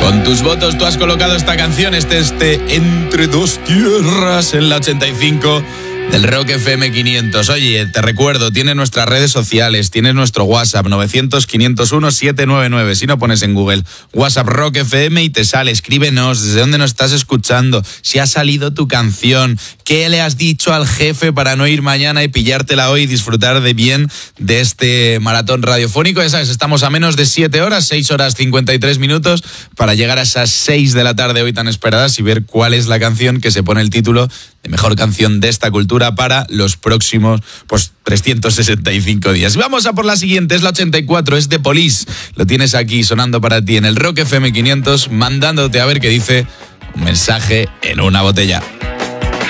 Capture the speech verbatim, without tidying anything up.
Con tus votos tú has colocado esta canción, este, este Entre dos tierras en la ochenta y cinco del Rock F M quinientos. Oye, te recuerdo, tienes nuestras redes sociales, tienes nuestro WhatsApp novecientos, quinientos uno, setecientos noventa y nueve. Si no pones en Google WhatsApp Rock F M y te sale, escríbenos desde dónde nos estás escuchando, si ha salido tu canción, qué le has dicho al jefe para no ir mañana y pillártela hoy y disfrutar de bien de este maratón radiofónico. Ya sabes, estamos a menos de siete horas, seis horas cincuenta y tres minutos para llegar a esas seis de la tarde hoy tan esperadas y ver cuál es la canción que se pone el título de mejor canción de esta cultura para los próximos pues trescientos sesenta y cinco días. Vamos a por la siguiente, es la ochenta y cuatro, es The Police. Lo tienes aquí sonando para ti en el Rock F M quinientos, mandándote a ver qué dice un mensaje en una botella.